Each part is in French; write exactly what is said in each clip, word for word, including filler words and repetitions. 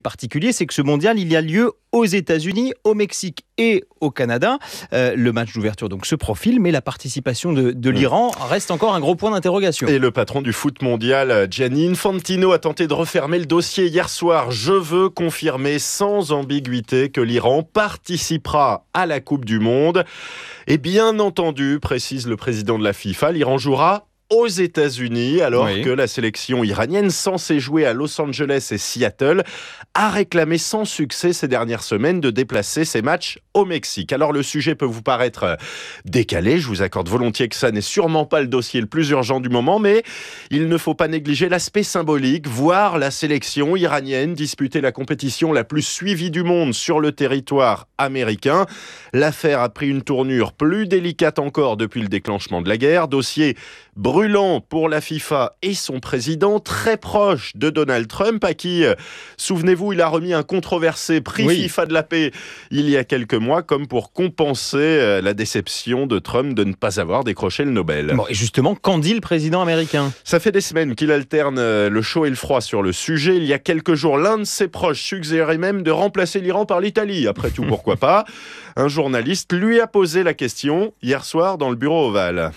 particulier, c'est que ce mondial, il y a lieu aux États-Unis, au Mexique et au Canada. Euh, le match d'ouverture donc se profile, mais la participation de, de l'Iran reste encore un gros point d'interrogation. Et le patron du foot mondial, Gianni Infantino, a tenté de refermer le dossier hier soir. Je veux confirmer sans ambiguïté que l'Iran participera à la Coupe du Monde. Et bien entendu, précise le président de la FIFA, l'Iran jouera aux États-Unis, alors oui. que la sélection iranienne, censée jouer à Los Angeles et Seattle, a réclamé sans succès ces dernières semaines de déplacer ses matchs au Mexique. Alors le sujet peut vous paraître décalé, je vous accorde volontiers que ça n'est sûrement pas le dossier le plus urgent du moment, mais il ne faut pas négliger l'aspect symbolique, voir la sélection iranienne disputer la compétition la plus suivie du monde sur le territoire américain. L'affaire a pris une tournure plus délicate encore depuis le déclenchement de la guerre, dossier brûlant pour la FIFA et son président, très proche de Donald Trump, à qui, souvenez-vous, il a remis un controversé prix oui. FIFA de la paix il y a quelques mois, comme pour compenser la déception de Trump de ne pas avoir décroché le Nobel. Bon, et justement, qu'en dit le président américain ? Ça fait des semaines qu'il alterne le chaud et le froid sur le sujet. Il y a quelques jours, l'un de ses proches suggérait même de remplacer l'Iran par l'Italie. Après tout, pourquoi pas ? Un journaliste lui a posé la question hier soir dans le bureau ovale.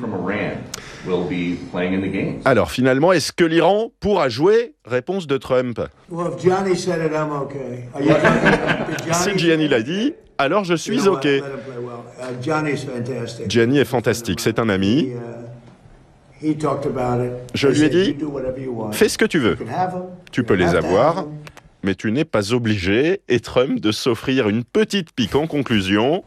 Alors finalement, est-ce que l'Iran pourra jouer ? Réponse de Trump. Si Gianni l'a dit, alors je suis OK. Gianni est fantastique, c'est un ami. Je lui ai dit, fais ce que tu veux. Tu peux les avoir, mais tu n'es pas obligé, et Trump de s'offrir une petite pique en conclusion.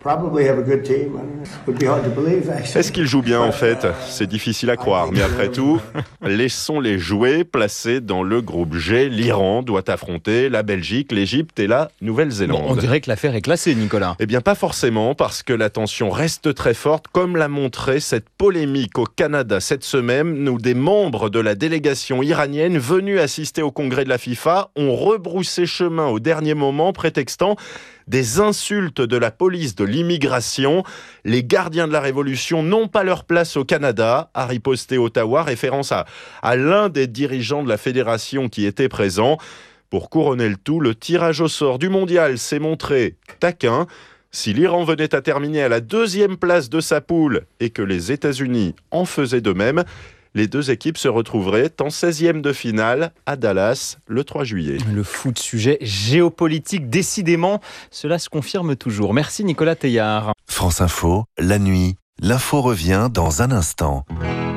Est-ce qu'il joue bien en fait ? C'est difficile à croire, mais après tout, laissons-les jouer. Placés dans le groupe G, l'Iran doit affronter la Belgique, l'Égypte et la Nouvelle-Zélande. Bon, on dirait que l'affaire est classée, Nicolas. Eh bien pas forcément, parce que la tension reste très forte, comme l'a montré cette polémique au Canada cette semaine, où des membres de la délégation iranienne venus assister au congrès de la FIFA ont rebroussé ses chemins au dernier moment, prétextant des insultes de la police de l'immigration. Les gardiens de la Révolution n'ont pas leur place au Canada, a riposté Ottawa, référence à, à l'un des dirigeants de la fédération qui était présent. Pour couronner le tout, le tirage au sort du mondial s'est montré taquin. Si l'Iran venait à terminer à la deuxième place de sa poule et que les États-Unis en faisaient de même, les deux équipes se retrouveraient en seizième de finale à Dallas le trois juillet. Le foot, sujet géopolitique, décidément, cela se confirme toujours. Merci Nicolas Teillard. France Info, la nuit, l'info revient dans un instant.